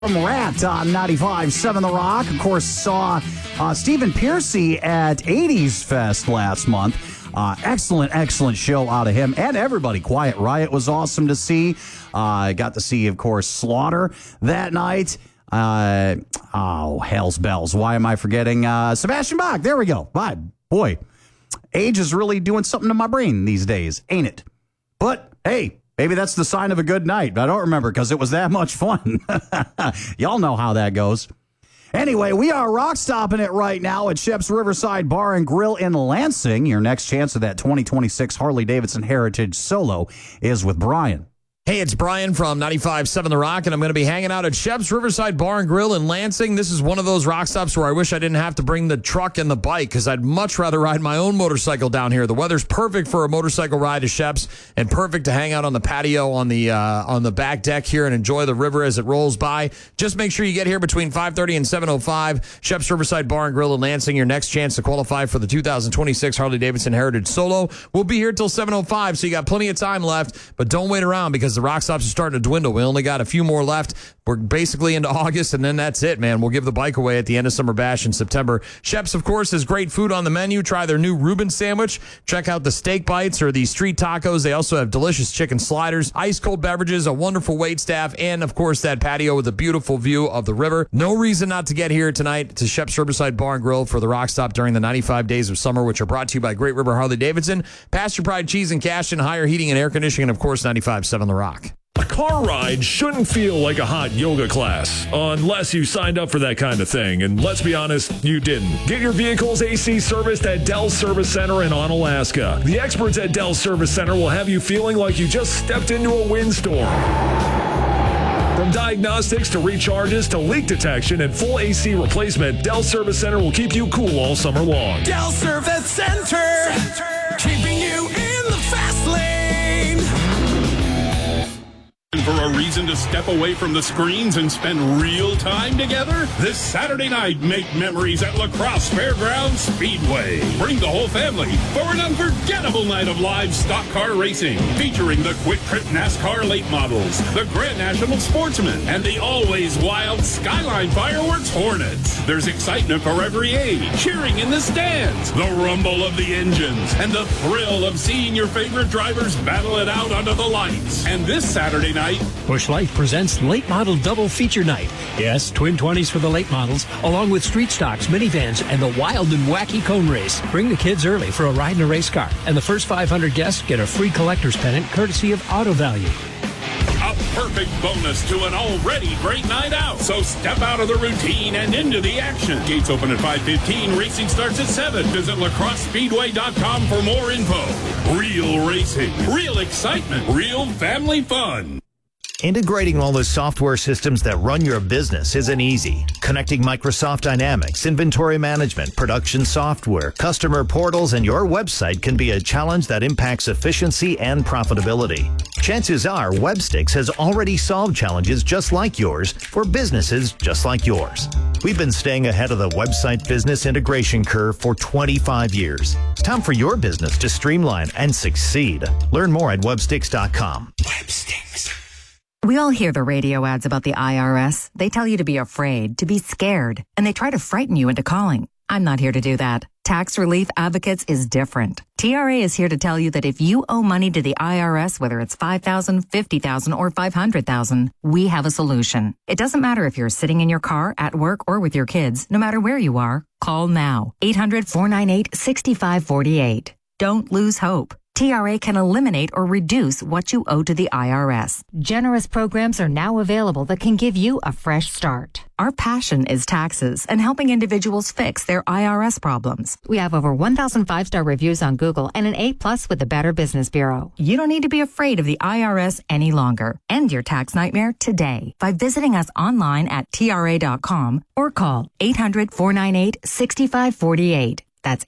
From Rat on 95.7 The Rock. Of course, saw Stephen Piercy at 80s Fest last month. Excellent show out of him and everybody. Quiet Riot was awesome to see. Got to see, of course, Slaughter that night. Hell's bells. Why am I forgetting? Sebastian Bach. There we go. Boy, age is really doing something to my brain these days, ain't it? But, hey, maybe that's the sign of a good night. I don't remember because it was that much fun. Y'all know how that goes. Anyway, we are rock stopping it right now at Shep's Riverside Bar and Grill in Lansing. Your next chance of that 2026 Harley-Davidson Heritage Solo is with Brian. Hey, it's Brian from 95.7 The Rock, and I'm going to be hanging out at Shep's Riverside Bar and Grill in Lansing. This is one of those rock stops where I wish I didn't have to bring the truck and the bike because I'd much rather ride my own motorcycle down here. The weather's perfect for a motorcycle ride to Shep's and perfect to hang out on the patio on the back deck here and enjoy the river as it rolls by. Just make sure you get here between 5:30 and 7:05. Shep's Riverside Bar and Grill in Lansing, your next chance to qualify for the 2026 Harley-Davidson Heritage Solo. We'll be here till 7:05, so you got plenty of time left, but don't wait around because the rock stops are starting to dwindle. We only got a few more left. We're basically into August, and then that's it, man. We'll give the bike away at the end of Summer Bash in September. Shep's, of course, has great food on the menu. Try their new Reuben sandwich. Check out the steak bites or the street tacos. They also have delicious chicken sliders, ice-cold beverages, a wonderful wait staff, and, of course, that patio with a beautiful view of the river. No reason not to get here tonight to Shep's Riverside Bar and Grill for the rock stop during the 95 days of summer, which are brought to you by Great River Harley-Davidson, Pasture Pride Cheese and Cash, and Higher Heating and Air Conditioning, and, of course, 95.7 The Rock. A car ride shouldn't feel like a hot yoga class, unless you signed up for that kind of thing. And let's be honest, you didn't. Get your vehicle's AC serviced at Dell's Service Center in Onalaska. The experts at Dell's Service Center will have you feeling like you just stepped into a windstorm. From diagnostics to recharges to leak detection and full AC replacement, Dell's Service Center will keep you cool all summer long. Dell's Service Center, keeping you in the fast lane. For a reason to step away from the screens and spend real time together? This Saturday night, make memories at La Crosse Fairgrounds Speedway. Bring the whole family for an unforgettable night of live stock car racing, featuring the Quick Trip NASCAR late models, the Grand National Sportsman, and the always wild Skyline Fireworks Hornets. There's excitement for every age, cheering in the stands, the rumble of the engines, and the thrill of seeing your favorite drivers battle it out under the lights. And this Saturday night, Busch Light presents Late Model Double Feature Night. Yes, twin 20s for the late models, along with street stocks, minivans, and the wild and wacky cone race. Bring the kids early for a ride in a race car, and the first 500 guests get a free collector's pennant courtesy of Auto Value. a perfect bonus to an already great night out. So step out of the routine and into the action. Gates open at 5:15. Racing starts at 7. Visit lacrossespeedway.com for more info. Real racing, real excitement, real family fun. Integrating all the software systems that run your business isn't easy. Connecting Microsoft Dynamics, inventory management, production software, customer portals, and your website can be a challenge that impacts efficiency and profitability. Chances are Webstix has already solved challenges just like yours for businesses just like yours. We've been staying ahead of the website business integration curve for 25 years. It's time for your business to streamline and succeed. Learn more at webstix.com. Webstix. We all hear the radio ads about the IRS. They tell you to be afraid, to be scared, and they try to frighten you into calling. I'm not here to do that. Tax Relief Advocates is different. TRA is here to tell you that if you owe money to the IRS, whether it's $5,000, $50,000, or $500,000, we have a solution. It doesn't matter if you're sitting in your car, at work, or with your kids. No matter where you are, call now. 800-498-6548. Don't lose hope. TRA can eliminate or reduce what you owe to the IRS. Generous programs are now available that can give you a fresh start. Our passion is taxes and helping individuals fix their IRS problems. We have over 1,000 5-star reviews on Google and an A+ with the Better Business Bureau. You don't need to be afraid of the IRS any longer. End your tax nightmare today by visiting us online at TRA.com or call 800-498-6548. That's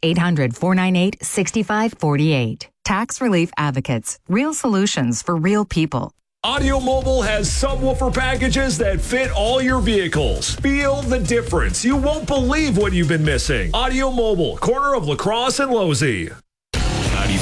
800-498-6548. Tax Relief Advocates. Real solutions for real people. Audio Mobile has subwoofer packages that fit all your vehicles. Feel the difference. You won't believe what you've been missing. Audio Mobile, corner of La Crosse and Losey.